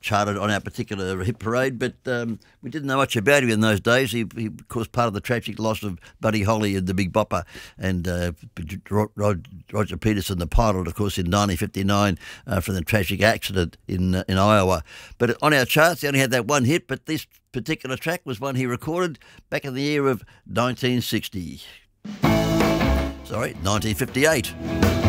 charted on our particular hit parade, but we didn't know much about him in those days. He of course, part of the tragic loss of Buddy Holly and the Big Bopper, and Roger Peterson, the pilot, of course, in 1959 from the tragic accident in Iowa. But on our charts, he only had that one hit, but this particular track was one he recorded back in the year of 1960. Sorry, 1958.